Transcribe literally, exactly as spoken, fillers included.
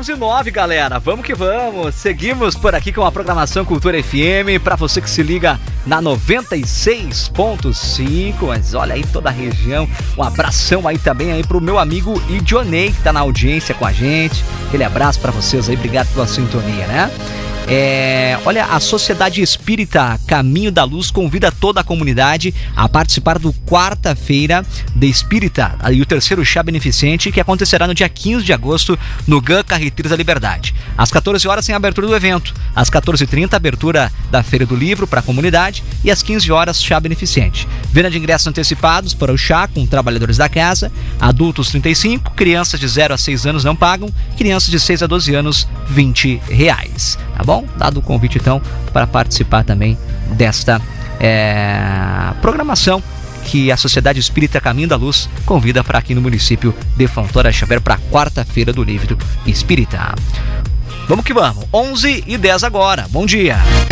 onze e nove, galera. Vamos que vamos. Seguimos por aqui com a programação Cultura F M. Pra você que se liga na noventa e seis ponto cinco. Mas olha aí toda a região. Um abração aí também aí pro meu amigo Idionei, que tá na audiência com a gente. Aquele abraço pra vocês aí. Obrigado pela sintonia, né? É, olha, a Sociedade Espírita Caminho da Luz convida toda a comunidade a participar do Quarta-feira de Espírita e o terceiro chá beneficente, que acontecerá no dia quinze de agosto no G A Carreteiros da Liberdade. Às quatorze horas tem a abertura do evento, às quatorze e trinta abertura da Feira do Livro para a comunidade e às quinze horas chá beneficente. Venda de ingressos antecipados para o chá com trabalhadores da casa, adultos trinta e cinco, crianças de zero a seis anos não pagam, crianças de seis a doze anos vinte reais, tá bom? Dado o convite, então, para participar também desta é, programação que a Sociedade Espírita Caminho da Luz convida para aqui no município de Fontoura Xavier para a Quarta-feira do Livro Espírita. Vamos que vamos, onze e dez agora. Bom dia.